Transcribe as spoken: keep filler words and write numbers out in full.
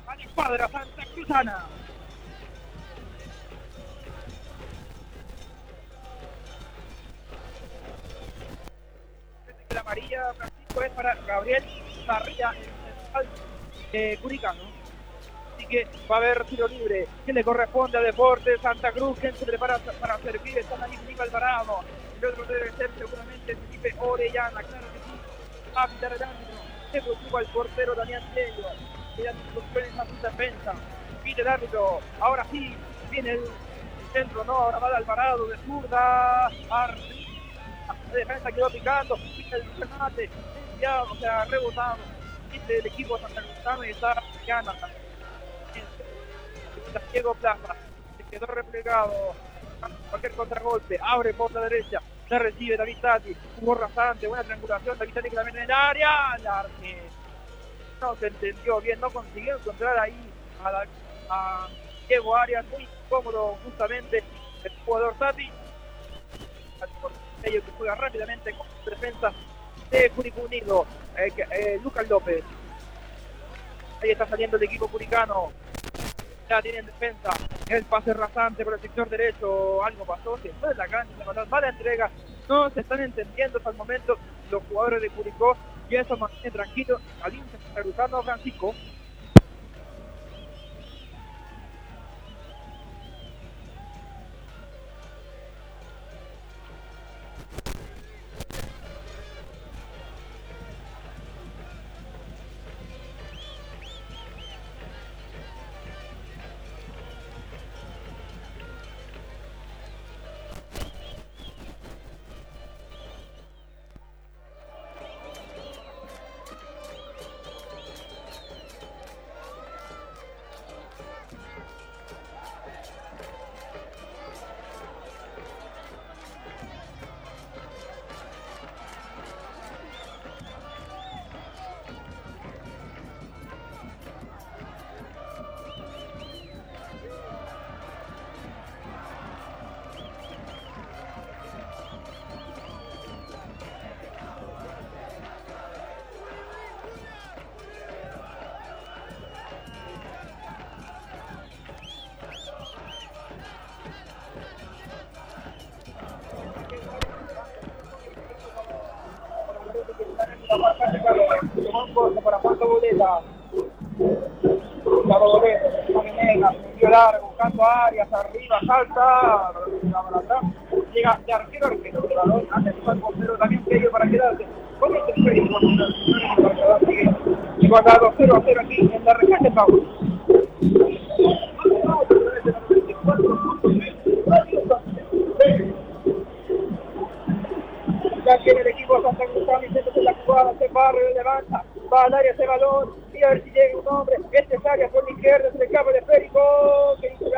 a la escuadra Santa Cruzana. La amarilla, Francisco, es para Gabriel Sarria, el central de Curicano. Así que va a haber tiro libre que le corresponde a Deportes Santa Cruz, que se prepara para servir. Están ahí Felipe Alvarado. El otro debe ser seguramente Felipe Orellana, claro que sí. Va a pitar el árbitro. Se preocupa el portero Daniel Tello. Quedan instrucciones a su defensa. Pide el árbitro. Ahora sí, viene el, el centro, no. Ahora va de Alvarado de zurda. Arriba. La defensa quedó picando. Pide el remate. Ya, o sea, rebotado. Este el equipo Santa Cruzano y está Gana. Diego Plaza se quedó replegado. Cualquier contragolpe, abre por la derecha, la recibe David Tati, jugó rasante, buena triangulación, David Tati que la mete en el área, la arque. No se entendió bien, no consiguió encontrar ahí a, la, a Diego Arias, muy cómodo justamente el jugador Tati, ellos que juega rápidamente con defensa de Curicó Unido, eh, eh, Lucas López. Ahí está saliendo el equipo curicano. Ya tienen defensa, el pase rasante por el sector derecho, algo pasó, se fue de la cancha, se mandó mala entrega, no se están entendiendo hasta el momento los jugadores de Curicó y eso mantiene tranquilo al hincha cruzando Francisco. Para Juanjo Boleta, Gustavo Boleta, Menega, medio largo, buscando áreas, arriba, salta, llega de arquero arquero, de balón, hace el portero también serio para quedarse. ¿Cómo se puede ir y cuando a dos cero a cero aquí en la región de Pau? Ya tiene el equipo Santa Cruz, intenta la jugada, se barre, levanta, va al área ese balón, y a ver si llega un hombre, este es área por la izquierda, se le escapa el esférico, que hizo